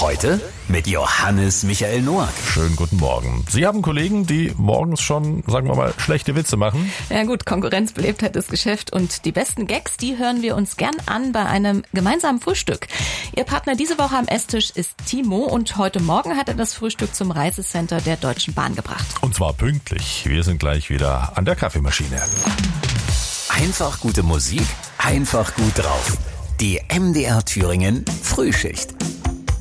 Heute mit Johannes Michael Noack. Schönen guten Morgen. Sie haben Kollegen, die morgens schon, sagen wir mal, schlechte Witze machen? Ja gut, Konkurrenz belebt halt das Geschäft und die besten Gags, die hören wir uns gern an bei einem gemeinsamen Frühstück. Ihr Partner diese Woche am Esstisch ist Timo und heute Morgen hat er das Frühstück zum Reisecenter der Deutschen Bahn gebracht. Und zwar pünktlich. Wir sind gleich wieder an der Kaffeemaschine. Einfach gute Musik, einfach gut drauf. Die MDR Thüringen Frühschicht.